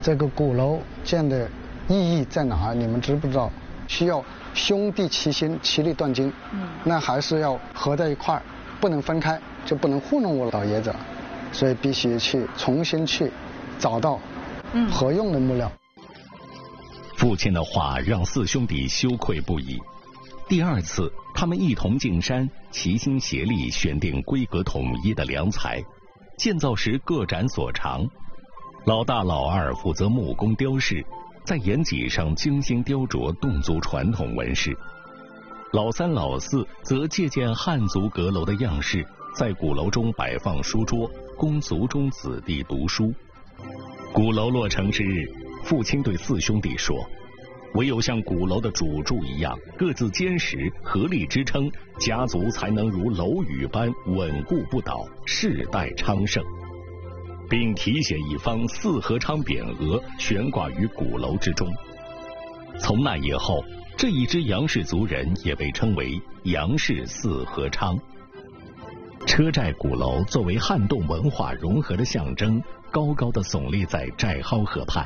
这个鼓楼建的意义在哪？你们知不知道？需要兄弟齐心，其利断金。那还是要合在一块儿，不能分开，就不能糊弄我老爷子了。所以必须重新去找到合用的木料。 父亲的话让四兄弟羞愧不已。第二次，他们一同进山，齐心协力选定规格统一的良材，建造时各展所长。老大老二负责木工雕饰，在檐脊上精心雕琢侗族传统纹饰。老三老四则借鉴汉族阁楼的样式，在鼓楼中摆放书桌，供族中子弟读书。鼓楼落成之日，父亲对四兄弟说，唯有像鼓楼的主柱一样各自坚实，合力支撑，家族才能如楼宇般稳固不倒，世代昌盛，并题写一方四合昌匾额悬挂于鼓楼之中。从那以后，这一支杨氏族人也被称为杨氏四合昌。车寨鼓楼作为汉侗文化融合的象征，高高的耸立在寨蒿河畔。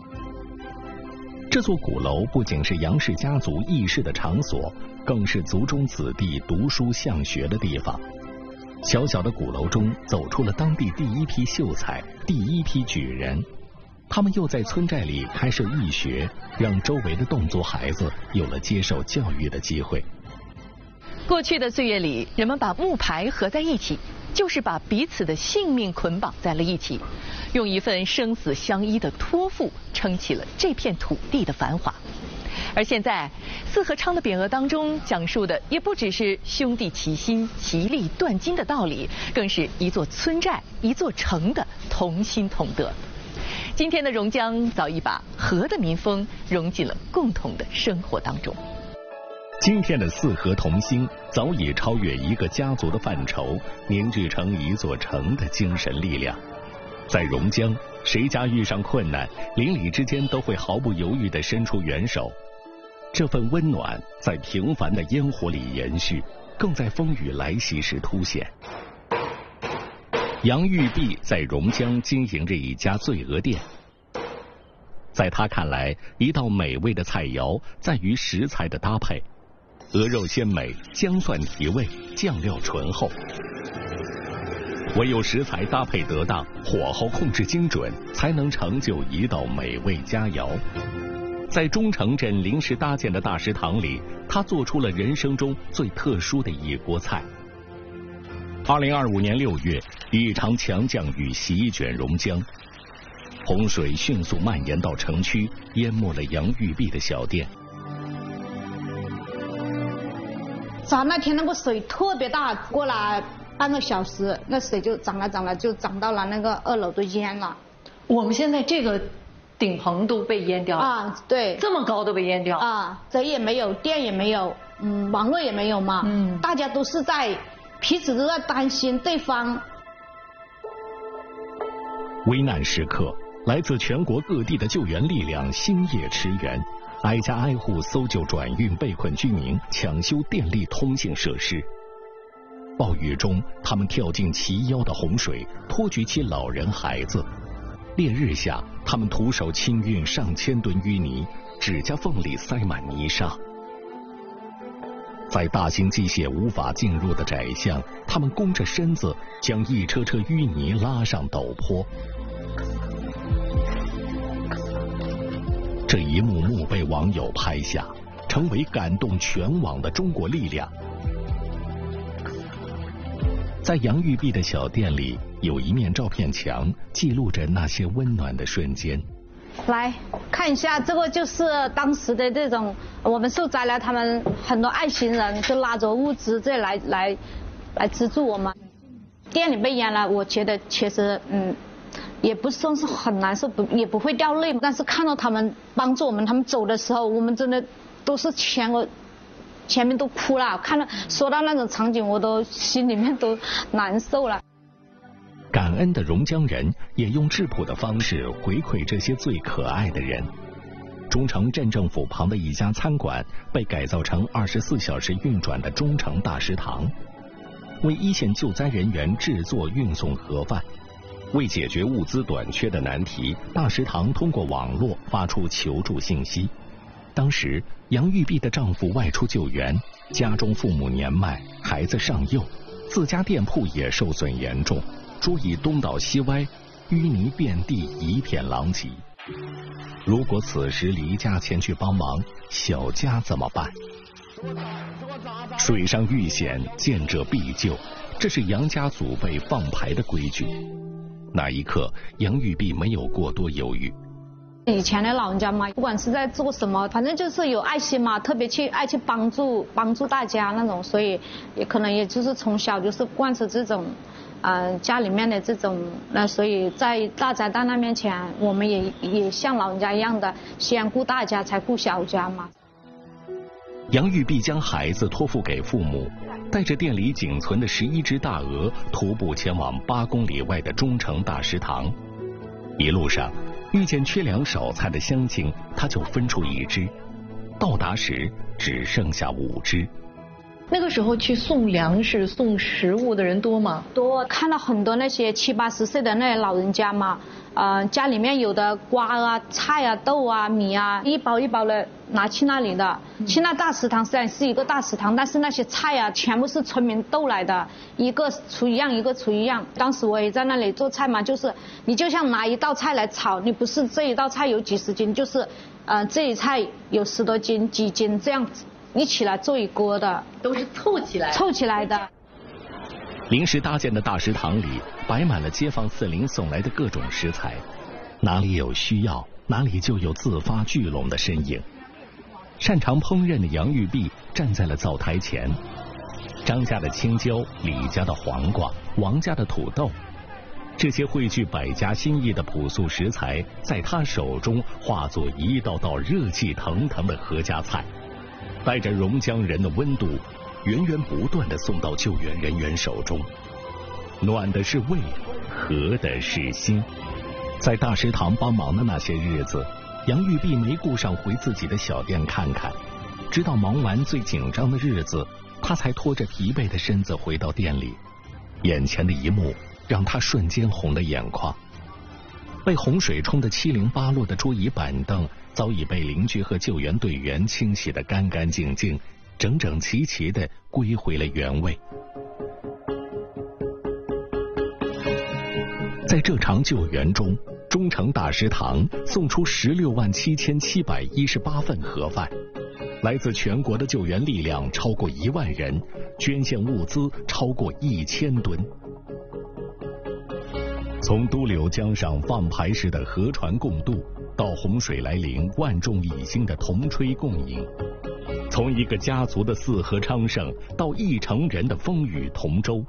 这座鼓楼不仅是杨氏家族议事的场所，更是族中子弟读书向学的地方。小小的鼓楼中走出了当地第一批秀才，第一批举人。他们又在村寨里开设义学，让周围的侗族孩子有了接受教育的机会。 过去的岁月里，人们把木牌合在一起，就是把彼此的性命捆绑在了一起，用一份生死相依的托付撑起了这片土地的繁华。而现在，四合昌的匾额当中讲述的也不只是兄弟齐心、其利断金的道理，更是一座村寨、一座城的同心同德。今天的榕江早已把和的民风融进了共同的生活当中。 今天的四合同心早已超越一个家族的范畴，凝聚成一座城的精神力量。在榕江，谁家遇上困难，邻里之间都会毫不犹豫地伸出援手。这份温暖在平凡的烟火里延续，更在风雨来袭时凸显。杨玉璧在榕江经营着一家醉鹅店。在他看来，一道美味的菜肴在于食材的搭配，鹅肉鲜美，姜蒜提味，酱料醇厚。唯有食材搭配得当，火候控制精准，才能成就一道美味佳肴。在中城镇临时搭建的大食堂里，他做出了人生中最特殊的一锅菜。2025年6月，一场强降雨席卷榕江，洪水迅速蔓延到城区，淹没了杨玉璧的小店。 早那天那个水特别大，过了半个小时，那水就涨了，就涨到了那个2楼都淹了。 我们现在这个顶棚都被淹掉了啊，对， 这么高都被淹掉啊，水也没有，电也没有，网络也没有嘛，大家都是彼此都在担心对方。 危难时刻，来自全国各地的救援力量星夜驰援，挨家挨户搜救转运被困居民，抢修电力通信设施。暴雨中，他们跳进齐腰的洪水，托举起老人孩子。烈日下，他们徒手清运上千吨淤泥，指甲缝里塞满泥沙。在大型机械无法进入的窄巷，他们弓着身子，将一车车淤泥拉上陡坡。这一幕幕被网友拍下，成为感动全网的中国力量。在杨玉璧的小店里，有一面照片墙，记录着那些温暖的瞬间。 来看一下，这个就是当时的这种我们受灾了，他们很多爱心人就拉着物资这来资助我们。店里被淹了，我觉得确实也不算是很难受，也不会掉泪，但是看到他们帮助我们，他们走的时候，我们真的都是前面都哭了，说到那种场景，我都心里面都难受了。 感恩的榕江人也用质朴的方式回馈这些最可爱的人。中城镇政府旁的一家餐馆被改造成24小时运转的中城大食堂，为一线救灾人员制作运送盒饭。 为解决物资短缺的难题，大食堂通过网络发出求助信息。当时杨玉碧的丈夫外出救援，家中父母年迈，孩子尚幼，自家店铺也受损严重，桌椅东倒西歪，淤泥遍地，一片狼藉。如果此时离家前去帮忙，小家怎么办？水上遇险，见者必救，这是杨家祖辈放牌的规矩。那一刻，杨玉碧没有过多犹豫。 以前的老人家嘛，不管是在做什么，反正就是有爱心嘛，特别爱去帮助大家那种，所以也可能也就是从小就是贯彻这种，家里面的这种，所以在大灾大难面前，我们也像老人家一样的，先顾大家才顾小家嘛。 杨玉碧将孩子托付给父母，带着店里仅存的11只大鹅，徒步前往8公里外的中城大食堂。一路上遇见缺粮少菜的乡亲，他就分出1只，到达时只剩下5只。 那个时候去送粮食、送食物的人多吗？ 多，看到很多那些70、80岁的那些老人家嘛，家里面有的瓜啊、菜啊、豆啊、米啊，一包一包的拿去那里的。去那大食堂虽然是一个大食堂，但是那些菜啊全部是村民斗来的，一个出一样，一个出一样。当时我也在那里做菜嘛，就是你就像拿一道菜来炒，你不是这一道菜有几十斤，就是这一菜有10多斤、几斤这样子。一起来做一锅的， 都是凑起来的。 临时搭建的大食堂里摆满了街坊四邻送来的各种食材，哪里有需要，哪里就有自发聚拢的身影。擅长烹饪的杨玉碧站在了灶台前，张家的青椒，李家的黄瓜，王家的土豆，这些汇聚百家心意的朴素食材，在他手中化作一道道热气腾腾的合家菜。带着榕江人的温度，源源不断地送到救援人员手中。暖的是胃，和的是心。在大食堂帮忙的那些日子，杨玉碧没顾上回自己的小店看看，直到忙完最紧张的日子，她才拖着疲惫的身子回到店里。眼前的一幕让她瞬间红了眼眶。被洪水冲得七零八落的桌椅板凳，早已被邻居和救援队员清洗得干干净净，整整齐齐地归回了原位。在这场救援中，中城大食堂送出167718份盒饭，来自全国的救援力量超过1万人，捐献物资超过1000吨。从都柳江上放牌时的河船共渡，到洪水来临万众一心的同吹共饮，从一个家族的四合昌盛到1城人的风雨同舟，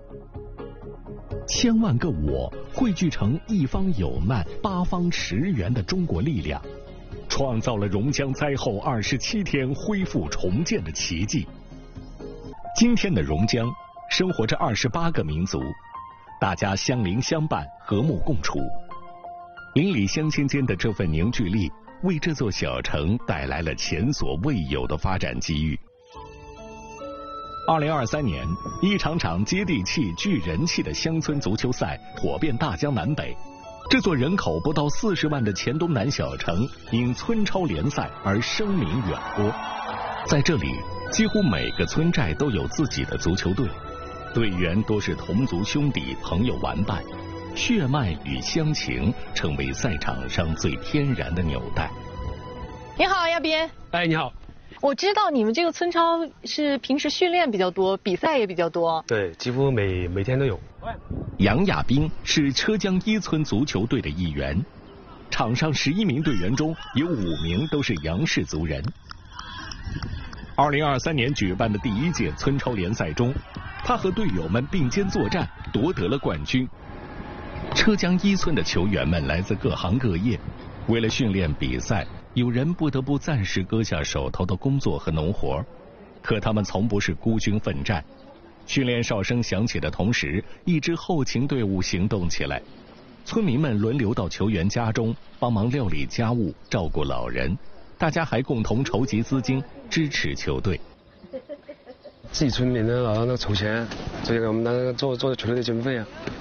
千万个我汇聚成一方有难八方驰援的中国力量，创造了榕江灾后27天恢复重建的奇迹。今天的榕江生活着28个民族，大家相邻相伴，和睦共处。邻里乡亲间的这份凝聚力，为这座小城带来了前所未有的发展机遇。2023年，一场场接地气、聚人气的乡村足球赛火遍大江南北。这座人口不到40万的黔东南小城，因村超联赛而声名远播。在这里，几乎每个村寨都有自己的足球队，队员多是同族兄弟、朋友玩伴，血脉与乡情成为赛场上最天然的纽带。 你好，亚斌。 哎，你好。 我知道你们这个村超是平时训练比较多，比赛也比较多。 对，几乎每天都有。 杨亚斌是车江一村足球队的一员，场上11名队员中有5名都是杨氏族人。2023年举办的第1届村超联赛中，他和队友们并肩作战，夺得了冠军。车江一村的球员们来自各行各业，为了训练比赛，有人不得不暂时搁下手头的工作和农活，可他们从不是孤军奋战。训练哨声响起的同时，一支后勤队伍行动起来，村民们轮流到球员家中帮忙料理家务、照顾老人，大家还共同筹集资金支持球队。 自己村民呢，然后筹钱，这个我们那个做球队的经费啊。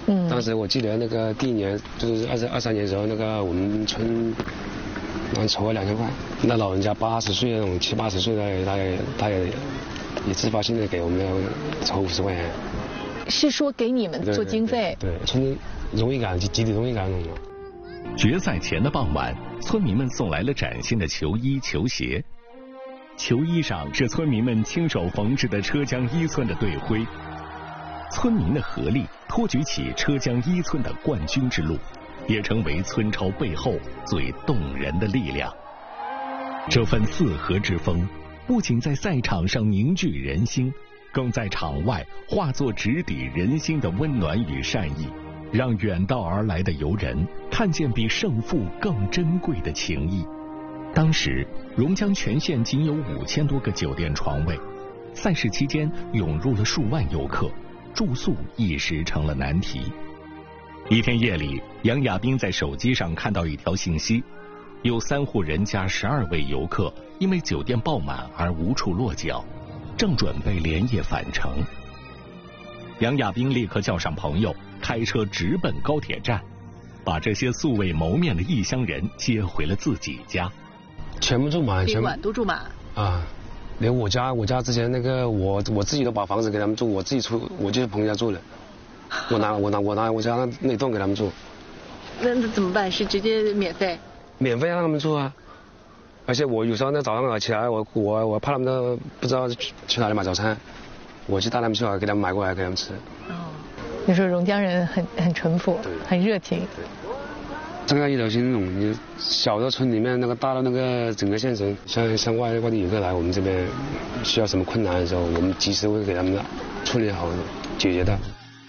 当时我记得那个第1年就是23年的时候，那个我们村筹了2000块，那老人家80岁那种70、80岁的，他也自发性的给我们筹50块钱。 是说给你们做经费？ 对，村荣誉感、集体荣誉感那种。 决赛前的傍晚，村民们送来了崭新的球衣、球鞋。球衣上是村民们亲手缝制的车江1村的队徽。村民的合力托举起车江1村的冠军之路，也成为村超背后最动人的力量。这份四合之风，不仅在赛场上凝聚人心，更在场外化作直抵人心的温暖与善意，让远道而来的游人看见比胜负更珍贵的情谊。当时榕江全县仅有5000多个酒店床位，赛事期间涌入了数万游客，住宿一时成了难题。一天夜里，杨亚斌在手机上看到一条信息，有3户人家12位游客因为酒店爆满而无处落脚，正准备连夜返程。杨亚斌立刻叫上朋友，开车直奔高铁站，把这些素未谋面的异乡人接回了自己家。 全部住满， 宾馆都住满啊！连我家之前那个我自己都把房子给他们住，我自己出，我就朋友家住了。我拿我家那栋给他们住。 那怎么办？是直接免费？ 免费让他们住啊！而且我有时候那早上起来，我怕他们都不知道去哪里买早餐，我就带他们去给他们买过来给他们吃。 哦，你说榕江人很淳朴，很热情。 张家一条心那种，你小的村里面那个大的那个整个县城，像外地游客来我们这边需要什么困难的时候，我们及时会给他们处理好解决的。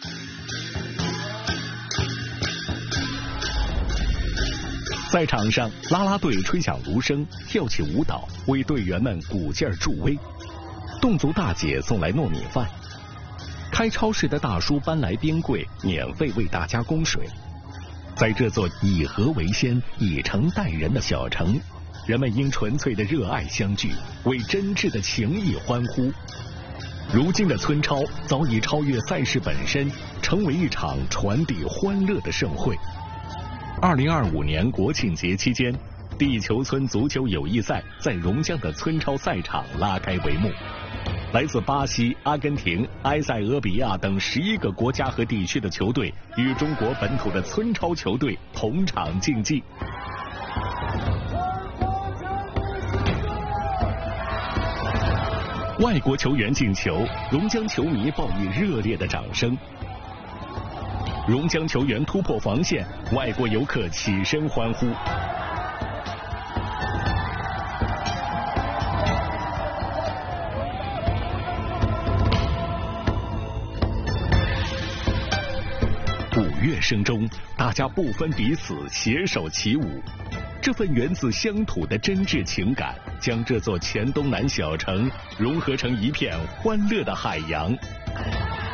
赛场上，啦啦队吹响芦笙，跳起舞蹈，为队员们鼓劲助威。侗族大姐送来糯米饭，开超市的大叔搬来冰柜，免费为大家供水。在这座以和为先、以诚待人的小城，人们因纯粹的热爱相聚，为真挚的情谊欢呼。如今的村超早已超越赛事本身，成为一场传递欢乐的盛会。2025年国庆节期间，地球村足球友谊赛在榕江的村超赛场拉开帷幕。来自巴西、阿根廷、埃塞俄比亚等11个国家和地区的球队与中国本土的村超球队同场竞技。外国球员进球，榕江球迷报以热烈的掌声。榕江球员突破防线，外国游客起身欢呼。乐声中，大家不分彼此，携手起舞。这份源自乡土的真挚情感，将这座黔东南小城融合成一片欢乐的海洋。